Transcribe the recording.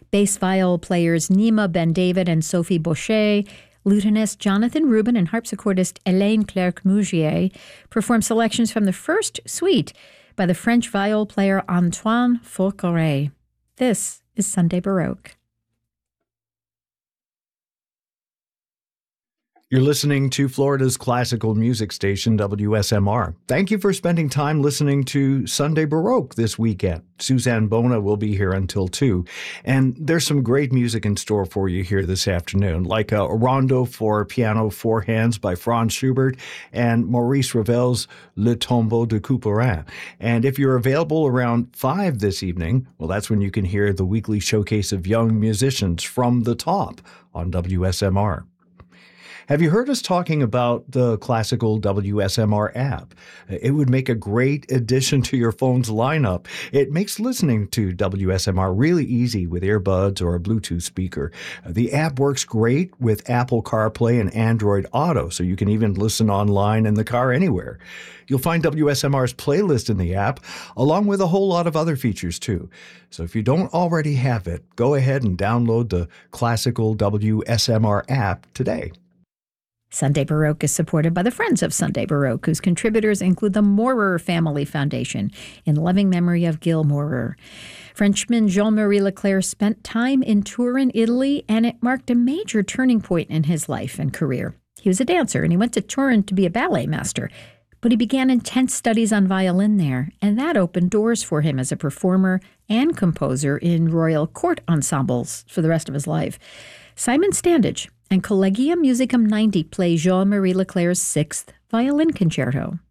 Bass viol players Nima Ben David and Sophie Baucher, lutenist Jonathan Rubin and harpsichordist Hélène Clerc-Mougier perform selections from the first suite by the French viol player Antoine Fauqueret. This is Sunday Baroque. You're listening to Florida's classical music station, WSMR. Thank you for spending time listening to Sunday Baroque this weekend. Suzanne Bona will be here until 2. And there's some great music in store for you here this afternoon, like a rondo for piano 4 hands by Franz Schubert and Maurice Ravel's Le Tombeau de Couperin. And if you're available around 5 this evening, well, that's when you can hear the weekly showcase of young musicians from the top on WSMR. Have you heard us talking about the classical WSMR app? It would make a great addition to your phone's lineup. It makes listening to WSMR really easy with earbuds or a Bluetooth speaker. The app works great with Apple CarPlay and Android Auto, so you can even listen online in the car anywhere. You'll find WSMR's playlist in the app, along with a whole lot of other features too. So if you don't already have it, go ahead and download the classical WSMR app today. Sunday Baroque is supported by the Friends of Sunday Baroque, whose contributors include the Maurer Family Foundation in loving memory of Gil Maurer. Frenchman Jean-Marie Leclerc spent time in Turin, Italy, and it marked a major turning point in his life and career. He was a dancer, and he went to Turin to be a ballet master. But he began intense studies on violin there, and that opened doors for him as a performer and composer in royal court ensembles for the rest of his life. Simon Standage and Collegium Musicum 90 play Jean-Marie Leclerc's 6th violin concerto.